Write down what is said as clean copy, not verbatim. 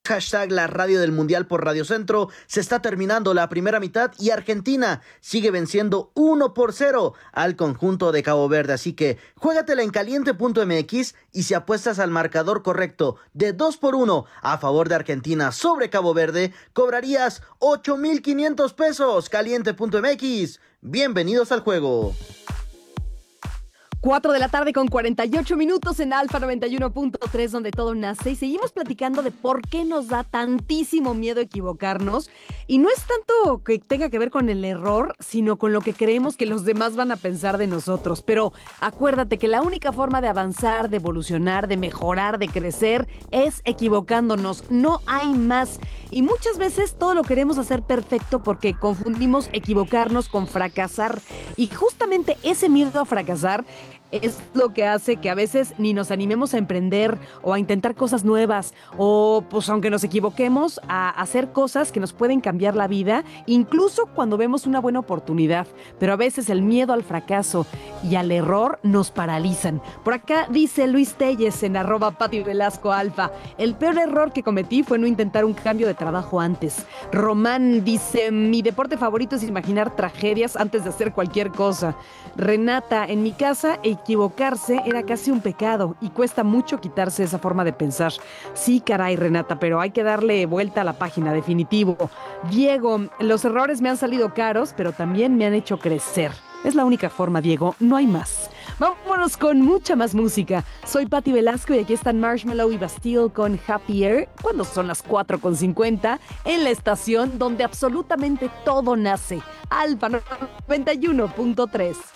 Hashtag la radio del Mundial por Radio Centro. Se está terminando la primera mitad y Argentina sigue venciendo 1-0 al conjunto de Cabo Verde. Así que juégatela en caliente.mx y si apuestas al marcador correcto de 2-1 a favor de Argentina sobre Cabo Verde, cobrarías 8,500 pesos. Caliente.mx. Bienvenidos al juego. 4 de la tarde con 48 minutos en Alfa 91.3, donde todo nace. Y seguimos platicando de por qué nos da tantísimo miedo equivocarnos. Y no es tanto que tenga que ver con el error, sino con lo que creemos que los demás van a pensar de nosotros. Pero acuérdate que la única forma de avanzar, de evolucionar, de mejorar, de crecer, es equivocándonos. No hay más. Y muchas veces todo lo queremos hacer perfecto porque confundimos equivocarnos con fracasar. Y justamente ese miedo a fracasar es lo que hace que a veces ni nos animemos a emprender o a intentar cosas nuevas o, pues, aunque nos equivoquemos, a hacer cosas que nos pueden cambiar la vida, incluso cuando vemos una buena oportunidad. Pero a veces el miedo al fracaso y al error nos paralizan. Por acá dice Luis Telles en @PatiVelascoAlfa: el peor error que cometí fue no intentar un cambio de trabajo antes. Román dice: mi deporte favorito es imaginar tragedias antes de hacer cualquier cosa. Renata: en mi casa equivocarse era casi un pecado y cuesta mucho quitarse esa forma de pensar. Sí, caray, Renata, pero hay que darle vuelta a la página, definitivo. Diego: los errores me han salido caros, pero también me han hecho crecer. Es la única forma, Diego, no hay más. Vámonos con mucha más música. Soy Pati Velasco y aquí están Marshmello y Bastille con Happier, cuando son las 4:50, en la estación donde absolutamente todo nace. Alfa 91.3.